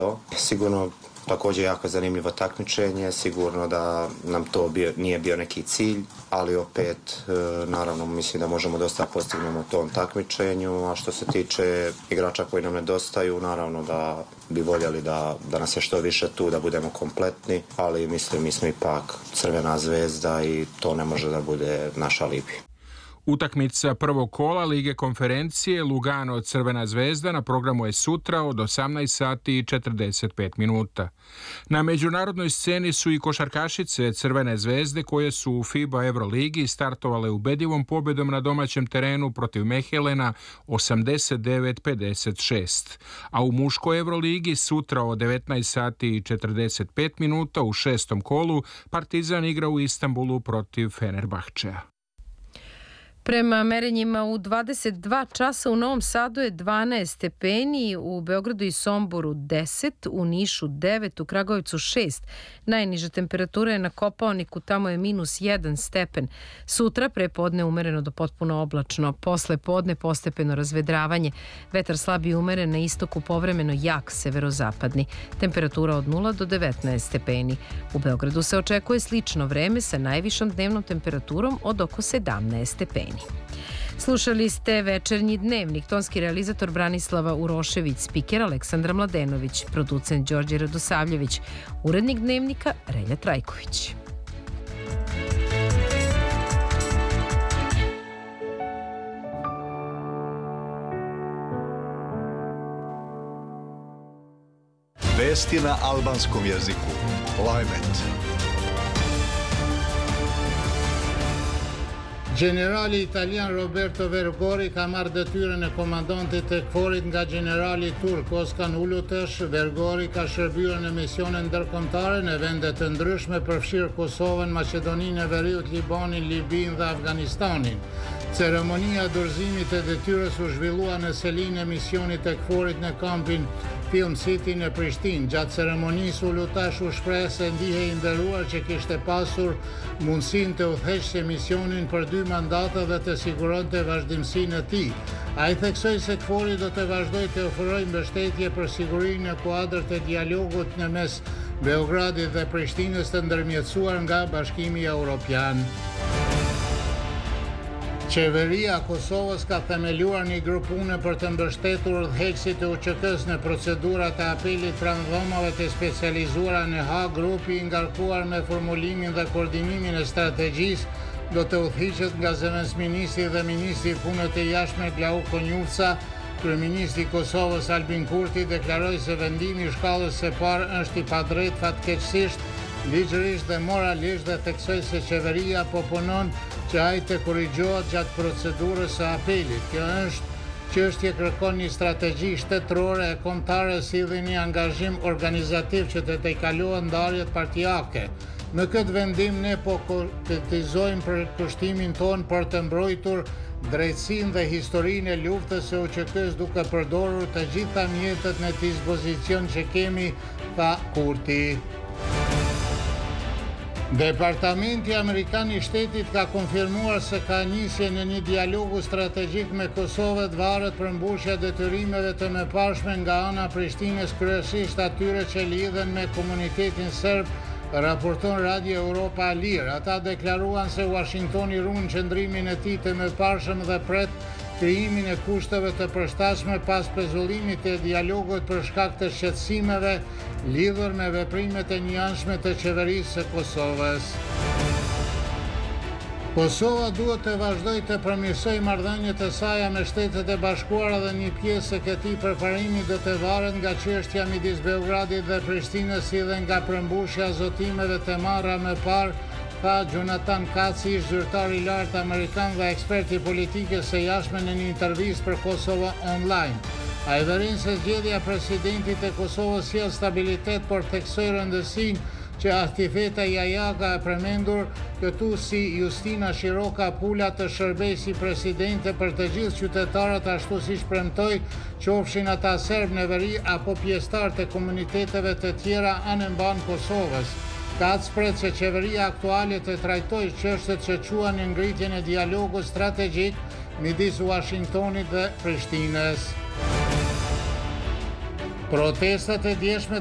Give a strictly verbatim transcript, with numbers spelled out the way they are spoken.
Sigurno također jako zanimljivo takmičenje, sigurno da nam to bio, nije bio neki cilj, ali opet naravno mislim da možemo dosta postignemo u tom takmičenju, a što se tiče igrača koji nam nedostaju, naravno da bi voljeli da, da nas je što više tu, da budemo kompletni, ali mislim mi smo ipak Crvena zvezda i to ne može da bude naš alibi. Utakmica prvog kola Lige konferencije Lugano Crvena zvezda na programu je sutra od osamnaest sati i četrdeset pet minuta. Na međunarodnoj sceni su i košarkašice Crvene zvezde koje su u FIBA Euroligi startovale ubedljivom pobjedom na domaćem terenu protiv Mehelena osamdeset devet pedeset šest. A u muškoj Euroligi sutra od devetnaest sati i četrdeset pet minuta u šestom kolu Partizan igra u Istanbulu protiv Fenerbahčea. Prema merenjima u dvadeset dva časa u Novom Sadu je dvanaest stepeni, u Beogradu i Somboru deset, u Nišu devet, u Kragujevcu šest. Najniža temperatura je na Kopaoniku, tamo je minus jedan stepen. Sutra prepodne umereno do potpuno oblačno, posle podne postepeno razvedravanje. Vetar slab i umeren, na istoku povremeno jak severozapadni. Temperatura od nula do devetnaest stepeni. U Beogradu se očekuje slično vreme sa najvišom dnevnom temperaturom od oko sedamnaest stepeni. Slušali ste Večernji dnevnik, tonski realizator Branislava Urošević, spiker Aleksandra Mladenović, producent Đorđe Radosavljević, urednik dnevnika Relja Trajković. Vesti na albanskom jeziku. Lajmet. Generali italian Roberto Vergori ka marrë detyrën e komandantit të KFOR-it nga generali turk Oskan Ulutesh. Vergori ka shërbyer në misione ndërkombëtare në vende të ndryshme, përfshirë Kosovën, Maqedoninë e Veriut, Libanin, Libinë dhe Afganistanin. Ceremonia e dorëzimit të detyrës u zhvillua në selinë e misionit të KFOR-it në kampin Film City në Prishtinë. Gjatë ceremonisë Ulutesh u shpreh se ndihej i nderuar që kishte pasur mundësinë të udhëheqëse misionin për dy mandata dhe të siguronte vazhdimsinë e tij. Ai theksoi se KFOR-i do të vazhdojë të ofrojë mbështetje për sigurinë në kuadër të dialogut në mes Beogradit dhe Prishtinës të ndërmjetësuar nga Bashkimi Evropian. Qeveria e Kosovës ka themeluar një grup pune për të mbështetur udhëheqësit e U Q K-s në procedurat e apelit pranë dhomave të specializuara në Hag. Grupi i ngarkuar me formulimin dhe koordinimin e strategjisë do të udhëhiqet nga zëvendësministri dhe ministri i punëve të jashtme Glauko Njufca. Kryeministri i Kosovës Albin Kurti deklaroi se vendimi i shkallës së parë është i padrejtë fatkeqësisht, ligjërisht dhe moralisht, dhe theksoi se qeveria po punon që ai të korrigjohet gjatë procedurës së apelit. Kjo është çështje kërkon një strategji shtetërore e kombëtare si dhe një angazhim organizativ që të tejkalohen ndarjet partijake. Në këtë vendim ne po konkretizojmë për kushtimin ton për të mbrojtur drejtësinë dhe historinë e luftës së U Q K-s duke përdorur të gjitha mjetet në dispozicion që kemi, tha Kurti. Departamenti Amerikan i Shtetit ka konfirmuar se ka nisje në një dialogu strategjik me Kosovën varet përmbushja detyrimeve të mëparshme nga ana Prishtinës, kryesisht atyre që lidhen me komunitetin serb, raporton Radio Europa Lir. Ata deklaruan se Washingtoni ruan qëndrimin e tij të mëparshëm dhe pret krijimin e kushteve të përshtatshme pas pezullimit të dialogut për shkak të shqetësimeve lidhur me veprimet e njëanshme të qeverisë së Kosovës. Kosova duhet të vazhdojë të përmirësojë marrëdhëniet e saj me Shtetet e Bashkuara dhe një pjesë e këtij përparimi do të varet nga çështja midis Beogradit dhe Prishtinës, si dhe nga përmbushja zotimeve të marra më parë, tha Jonathan Katsi, zyrtar i lartë amerikan dhe ekspert i politikës së jashtme në një intervistë për Kosova Online. Ai vërin se zgjedhja e presidentit e Kosovës sjell stabilitet, por theksoi rëndësinë që Atifeta Jajaka e përmendur këtu si Justina Shiroka Pula të shërbej si presidente për të gjithë qytetarët, ashtu siç premtoi, qofshin ata serb në veri apo pjesëtar të komuniteteve të tjera anë Kosovës. Kac pret se qeveria aktuale të trajtojë çështjet që quhen në ngritjen e dialogut strategjik midis Washingtonit dhe Prishtinës. Protestat e djeshme